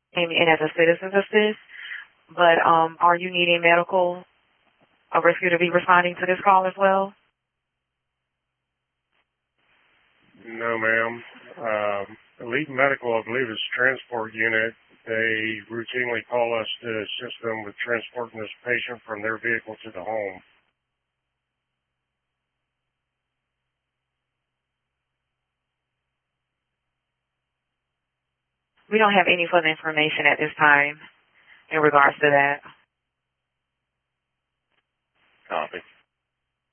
came in as a citizen's assist, but are you needing medical a rescue to be responding to this call as well? No, ma'am. Elite Medical, I believe, is a transport unit. They routinely call us to assist them with transporting this patient from their vehicle to the home. We don't have any further information at this time in regards to that. Copy.